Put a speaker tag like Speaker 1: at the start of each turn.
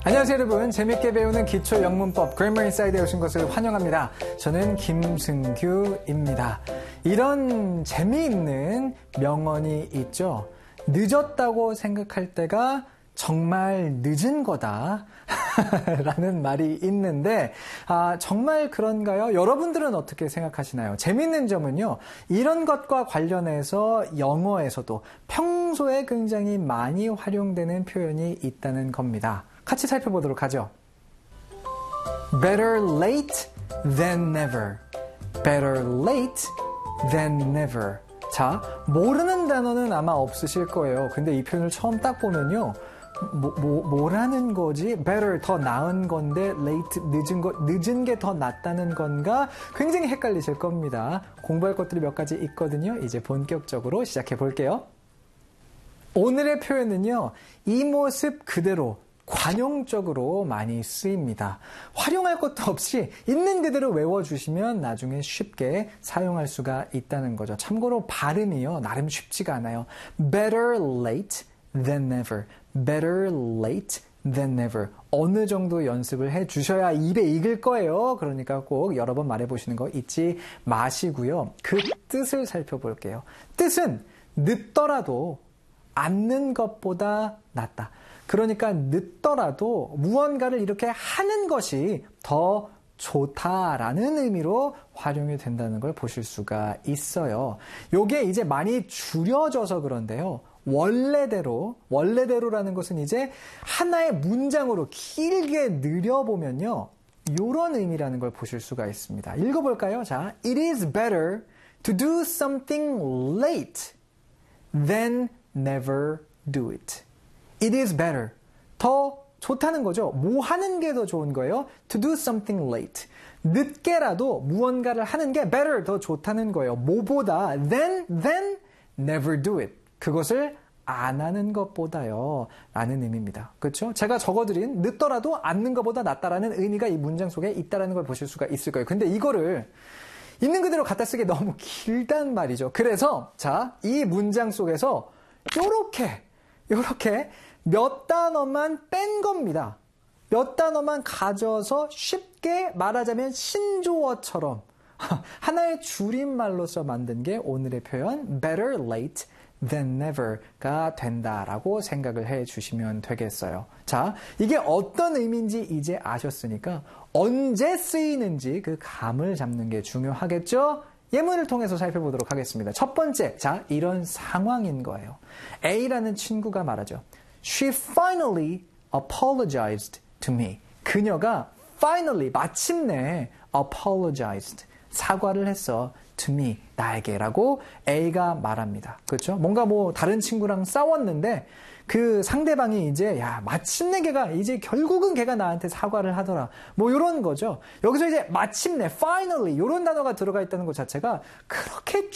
Speaker 1: 안녕하세요 여러분. 재밌게 배우는 기초 영문법 Grammar Inside에 오신 것을 환영합니다. 저는 김승규입니다. 이런 재미있는 명언이 있죠. 늦었다고 생각할 때가 정말 늦은 거다 라는 말이 있는데 정말 그런가요? 여러분들은 어떻게 생각하시나요? 재밌는 점은요. 이런 것과 관련해서 영어에서도 평소에 굉장히 많이 활용되는 표현이 있다는 겁니다. 같이 살펴보도록 하죠. Better late than never. Better late than never. 자, 모르는 단어는 아마 없으실 거예요. 근데 이 표현을 처음 딱 보면요. 뭐라는 거지? Better, 더 나은 건데 late, 늦은 게 더 낫다는 건가? 굉장히 헷갈리실 겁니다. 공부할 것들이 몇 가지 있거든요. 이제 본격적으로 시작해 볼게요. 오늘의 표현은요. 이 모습 그대로 관용적으로 많이 쓰입니다. 활용할 것도 없이 있는 그대로 외워주시면 나중에 쉽게 사용할 수가 있다는 거죠. 참고로 발음이요. 나름 쉽지가 않아요. Better late than never. Better late than never. 어느 정도 연습을 해주셔야 입에 익을 거예요. 그러니까 꼭 여러 번 말해보시는 거 잊지 마시고요. 그 뜻을 살펴볼게요. 뜻은 늦더라도 않는 것보다 낫다. 그러니까 늦더라도 무언가를 이렇게 하는 것이 더 좋다라는 의미로 활용이 된다는 걸 보실 수가 있어요. 요게 이제 많이 줄여져서 그런데요. 원래대로라는 것은 이제 하나의 문장으로 길게 늘여보면요. 요런 의미라는 걸 보실 수가 있습니다. 읽어볼까요? 자, It is better to do something late than never do it. It is better. 더 좋다는 거죠. 뭐 하는 게 더 좋은 거예요? To do something late. 늦게라도 무언가를 하는 게 better, 더 좋다는 거예요. 뭐보다 than never do it. 그것을 안 하는 것보다요. 라는 의미입니다. 그렇죠? 제가 적어드린 늦더라도 않는 것보다 낫다라는 의미가 이 문장 속에 있다는 걸 보실 수가 있을 거예요. 근데 이거를 있는 그대로 갖다 쓰기 너무 길단 말이죠. 그래서 자, 이 문장 속에서 요렇게 몇 단어만 뺀 겁니다. 몇 단어만 가져서 쉽게 말하자면 신조어처럼 하나의 줄임말로서 만든 게 오늘의 표현 better late than never가 된다라고 생각을 해 주시면 되겠어요. 자, 이게 어떤 의미인지 이제 아셨으니까 언제 쓰이는지 그 감을 잡는 게 중요하겠죠? 예문을 통해서 살펴보도록 하겠습니다. 첫 번째, 자, 이런 상황인 거예요. A라는 친구가 말하죠. She finally apologized to me. 그녀가 finally, 마침내 apologized, 사과를 했어. to me, 나에게라고 A가 말합니다. 그렇죠? 뭔가 다른 친구랑 싸웠는데 그 상대방이 이제 마침내 걔가 이제 결국은 걔가 나한테 사과를 하더라. 이런 거죠. 여기서 이제 마침내, finally 이런 단어가 들어가 있다는 것 자체가 그렇게